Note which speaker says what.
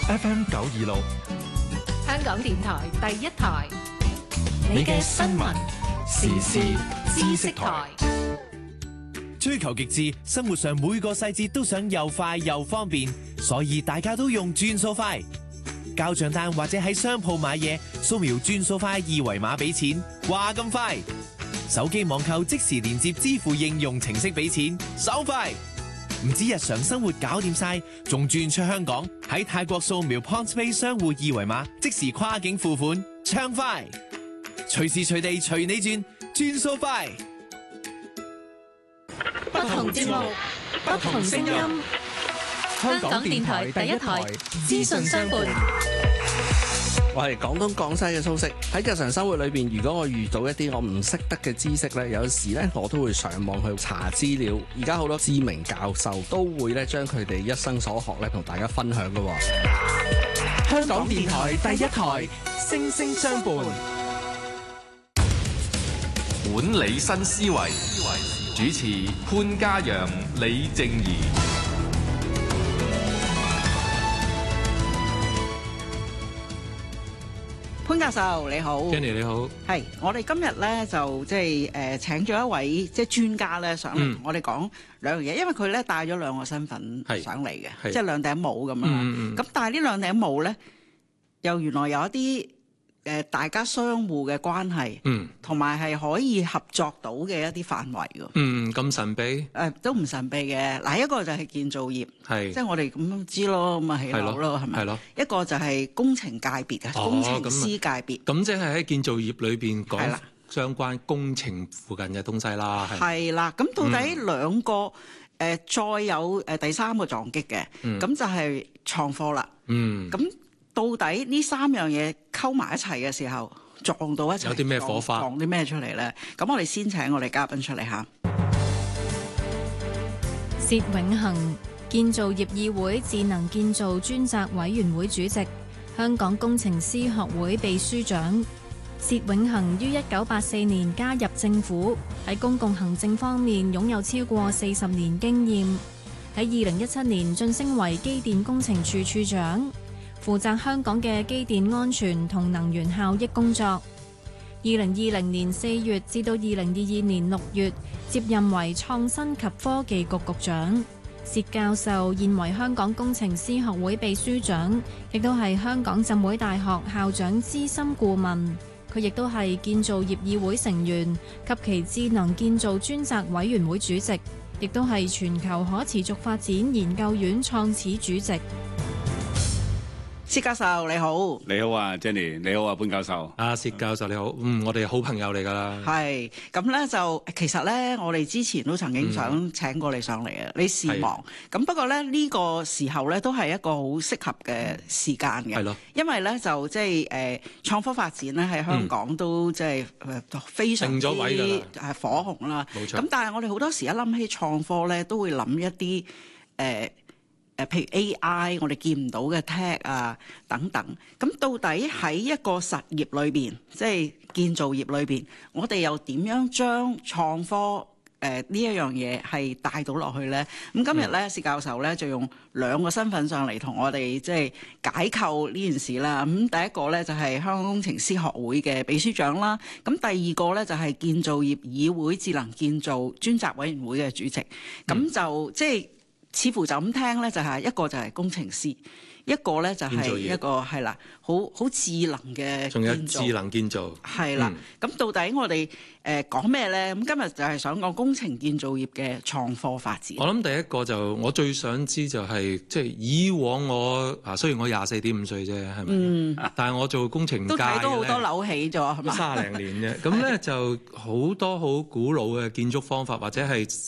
Speaker 1: FM 926，
Speaker 2: 香港電台第一台，
Speaker 1: 你嘅新聞時事知識台。
Speaker 3: 追求極致，生活上每個細節都想又快又方便，所以大家都用轉數快。交賬單或者喺商鋪買嘢，掃描轉數快二維碼俾錢，話咁快。手機網購即時連接支付應用程式俾錢，手快。唔止日常生活搞掂晒，仲轉出香港，喺泰國掃描 PointsPay 商戶二維碼，即時跨境付款，暢快。隨時隨地隨你轉，轉數快。
Speaker 2: 不同節目，不同聲音。香港電台第一台，資訊相伴。
Speaker 4: 我係廣東廣西嘅蘇軾。喺日常生活裏邊，如果我遇到一啲我唔識得嘅知識咧，有時咧我都會上網去查資料。而家好多知名教授都會咧將佢哋一生所學咧同大家分享㗎。
Speaker 1: 香港電台第一台，聲聲相伴。
Speaker 5: 管理新思維，主持潘嘉陽、李靜宜。
Speaker 6: 潘教授你好
Speaker 7: Jenny 你好，
Speaker 6: 係我哋今日咧就即係請咗一位即係專家咧上嚟同我哋講兩樣嘢，因為佢咧帶咗兩個身份上嚟嘅，即係兩頂帽咁樣。咁但係呢兩頂帽咧，又原來有一啲大家相互嘅關係，同埋係可以合作到嘅一啲範圍㗎。
Speaker 7: 咁神秘？
Speaker 6: 都唔神秘嘅。嗱，一個就係建造業，
Speaker 7: 係
Speaker 6: 即係我哋咁知咯，咁啊起樓咯，係咪？
Speaker 7: 係咯。
Speaker 6: 一個就係工程界別嘅，工程師界別。
Speaker 7: 咁即係喺建造業裏邊講相關工程附近嘅東西啦。
Speaker 6: 係啦。咁到底兩個再有第三個撞擊嘅，咁就係創科啦。咁到底呢三樣嘢溝埋一齊嘅時候，撞到一齊，
Speaker 7: 有啲咩火花？
Speaker 6: 撞啲咩出嚟咧？咁我哋先請我哋嘉賓出嚟嚇。
Speaker 8: 薛永恒，建造業議會智能建造專責委員會主席，香港工程師學會秘書長。薛永恒於1984年加入政府，喺公共行政方面擁有超過40年經驗。喺2017年晉升為機電工程處處長，負責香港嘅機電安全同能源效益工作。2020年4月至到2022年6月，接任為創新及科技局局長。薛教授現為香港工程師學會秘書長，亦都係香港浸會大學校長資深顧問。佢亦都係建造業議會成員及其智能建造專責委員會主席，亦都係全球可持續發展研究院創始主席。
Speaker 6: 薛教授你好。
Speaker 9: 你好啊 Jenny， 你好啊潘教授。
Speaker 7: 薛教授你好，我哋好朋友嚟㗎啦。
Speaker 6: 係咁咧，就其實咧，我哋之前都曾經想請過你上嚟嘅，你事忙。咁不過咧呢個時候咧都係一個好適合嘅時間嘅。係咯。因為咧就即係創科發展咧喺香港都即係非常之係火紅啦。冇錯。咁但係我哋好多時一諗起創科咧，都會諗一啲譬如 AI 我哋見唔到嘅 tech 啊等等，咁到底喺一個實業裏邊，即係建造業裏邊，我哋又點樣將創科呢一樣嘢係帶到落去咧？咁今日咧，薛教授咧就用兩個身份上嚟同我哋即係解構呢件事啦。咁第一個咧就係香港工程師學會嘅秘書長啦，咁第二個咧就係建造業議會智能建造專責委員會嘅主席。咁就即係似乎就咁聽咧，就係一個就係工程師，一個咧就係一個係啦，好智能嘅，
Speaker 7: 仲有智能建造
Speaker 6: 係啦。咁到底我哋講咩咧？咁今日就係想講工程建造業嘅創科發展。
Speaker 7: 我諗第一個就我最想知就係即係以往我雖然我24.5歲啫，係咪？但係我做工程界都
Speaker 6: 睇到好多樓起咗，係嘛？
Speaker 7: 30零年啫。咁咧就好多好古老嘅建築方法，或者係